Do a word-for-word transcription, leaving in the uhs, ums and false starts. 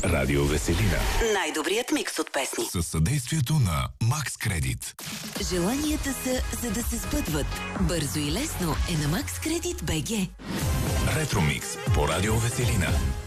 Радио Веселина. Най-добрият микс от песни. Със съдействието на Макс Кредит. Желанията са, за да се сбъдват. Бързо и лесно е на Макс Кредит БГ. Ретромикс по Радио Веселина.